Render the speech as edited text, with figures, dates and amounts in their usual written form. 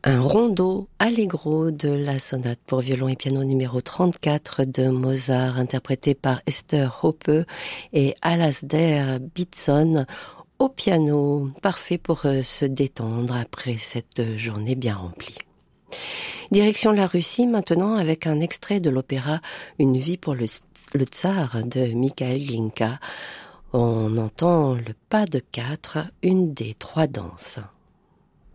Un rondo allegro de la sonate pour violon et piano numéro 34 de Mozart, interprété par Esther Hoppe et Alasdair Bitson au piano, parfait pour se détendre après cette journée bien remplie. Direction la Russie maintenant avec un extrait de l'opéra Une vie pour le tsar de Mikhail Glinka. On entend le pas de 4, une des 3 danses.